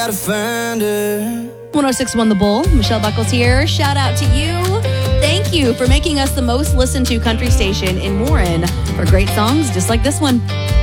Gotta find her. 106.1 The Bull. Michelle Buckles here. Shout out to you. Thank you for making us the most listened to country station in Warren for great songs just like this one.